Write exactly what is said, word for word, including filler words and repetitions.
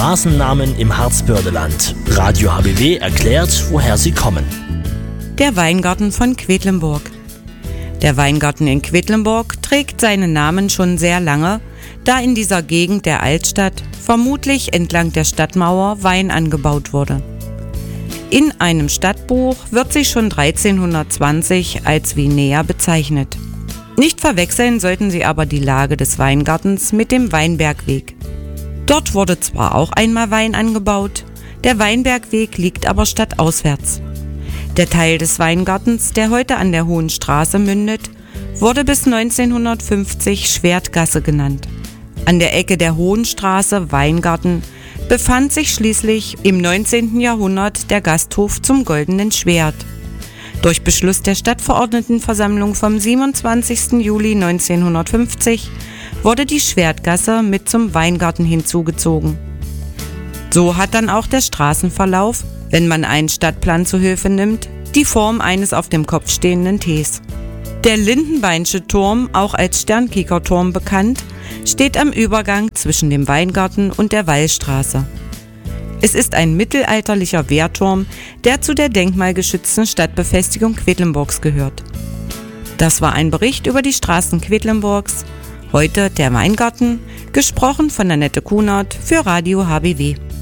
Straßennamen im Harzbördeland. Radio H B W erklärt, woher sie kommen. Der Weingarten von Quedlinburg. Der Weingarten in Quedlinburg trägt seinen Namen schon sehr lange, da in dieser Gegend der Altstadt, vermutlich entlang der Stadtmauer, Wein angebaut wurde. In einem Stadtbuch wird sie schon dreizehnhundertzwanzig als Vinea bezeichnet. Nicht verwechseln sollten Sie aber die Lage des Weingartens mit dem Weinbergweg. Dort wurde zwar auch einmal Wein angebaut, der Weinbergweg liegt aber stadtauswärts. Der Teil des Weingartens, der heute an der Hohen Straße mündet, wurde bis neunzehnhundertfünfzig Schwertgasse genannt. An der Ecke der Hohen Straße Weingarten befand sich schließlich im neunzehnten Jahrhundert der Gasthof zum Goldenen Schwert. Durch Beschluss der Stadtverordnetenversammlung vom siebenundzwanzigsten Juli neunzehnhundertfünfzig wurde die Schwertgasse mit zum Weingarten hinzugezogen. So hat dann auch der Straßenverlauf, wenn man einen Stadtplan zu Hilfe nimmt, die Form eines auf dem Kopf stehenden Ts. Der Lindenbeinsche Turm, auch als Sternkiekerturm bekannt, steht am Übergang zwischen dem Weingarten und der Wallstraße. Es ist ein mittelalterlicher Wehrturm, der zu der denkmalgeschützten Stadtbefestigung Quedlinburgs gehört. Das war ein Bericht über die Straßen Quedlinburgs. Heute der Weingarten, gesprochen von Annette Kunert für Radio H B W.